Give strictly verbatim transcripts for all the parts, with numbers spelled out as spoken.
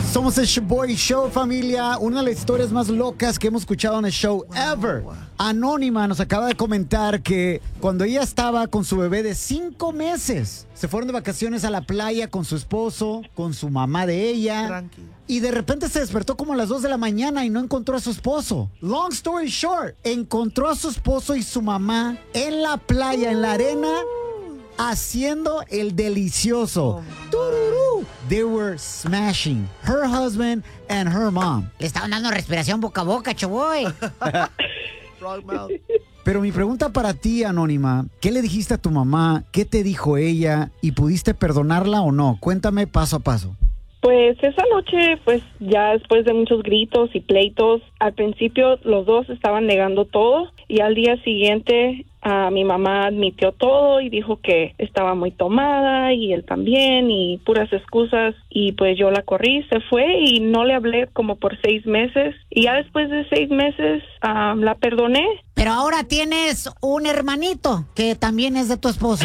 Somos el Shoboy Show, familia. Una de las historias más locas que hemos escuchado en el show ever. Anónima nos acaba de comentar que cuando ella estaba con su bebé de cinco meses, se fueron de vacaciones a la playa con su esposo, con su mamá de ella. Tranqui. Y de repente se despertó como a las dos de la mañana y no encontró a su esposo. Long story short, encontró a su esposo y su mamá en la playa, en la arena, haciendo el delicioso. Tururú. They were smashing. Her husband and her mom. Le estaban dando respiración boca a boca, Choboy. Frog mouth. Pero mi pregunta para ti, Anónima, ¿qué le dijiste a tu mamá? ¿Qué te dijo ella? ¿Y pudiste perdonarla o no? Cuéntame paso a paso. Pues esa noche, pues ya después de muchos gritos y pleitos, al principio los dos estaban negando todo y al día siguiente uh, mi mamá admitió todo y dijo que estaba muy tomada y él también y puras excusas y pues yo la corrí, se fue y no le hablé como por seis meses y ya después de seis meses uh, la perdoné. Pero ahora tienes un hermanito que también es de tu esposo.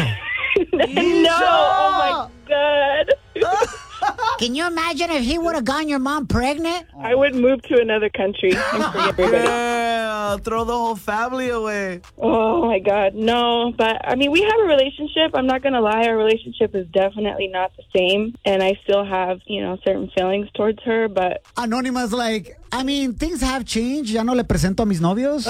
No, oh my God. Can you imagine if he would have gotten your mom pregnant? I would move to another country and free everybody. Yeah, throw the whole family away. Oh my God, no. But I mean, we have a relationship. I'm not going to lie. Our relationship is definitely not the same. And I still have, you know, certain feelings towards her. But Anónima's like, I mean, things have changed. Ya no le presento a mis novios.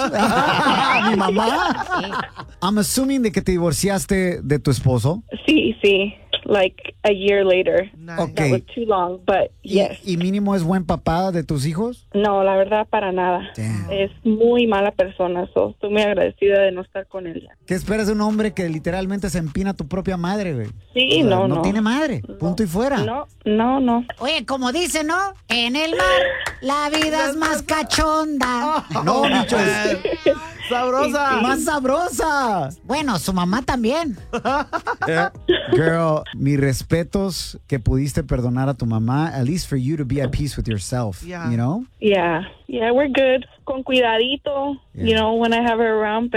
A mi mamá. I'm assuming de que te divorciaste de tu esposo. sí, sí. Like a year later. Nice. Okay. That was too long, but ¿Y, yes. ¿Y mínimo es buen papá de tus hijos? No, la verdad, para nada. Damn. Es muy mala persona. So, estoy muy agradecida de no estar con él. ¿Qué esperas de un hombre que literalmente se empina a tu propia madre, güey? Sí, O sea, no, no. no. tiene madre. Punto y fuera. No, no, no. Oye, como dice, ¿no? En el mar la vida es más cachonda. No, Micho, es Sabrosa. más sabrosa. Bueno, su mamá también. Girl, mis respetos que pudiste perdonar a tu mamá, at least for you to be at peace with yourself, Yeah. you know? Yeah, yeah, we're good. Con cuidadito, Yeah. you know, when I have her around.